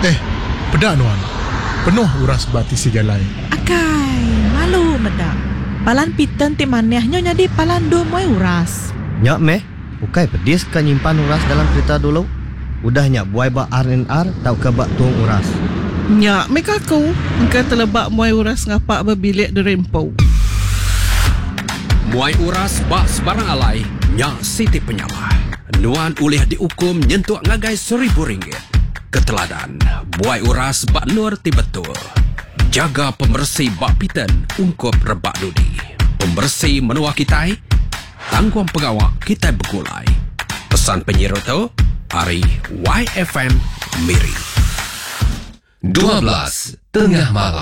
Pedak nuan. Penuh uras bati sejalai. Akai, malu medak. Palan piten ti manehnya jadi palan do moy uras. Nyak meh, ukai pedis kan nyimpan uras dalam kereta dulu. Udah nyak buai bak R&R tau ke bak tuang uras. Nyak meka aku, engkau telebak muai uras ngapak berbilik di rempau. Muai uras bak sebarang alai, nyak Siti Penyawa. Nuan ulih dihukum nyentuh ngagai RM1,000. Keteladan, muai uras bak nur ti betul. Jaga pembersih bak piten ungkup rebak dudi. Pembersih menua kitai, tangguang pegawai kitai begulai. Pesan penyiru tu, hari YFM Miri. 12 tengah malam.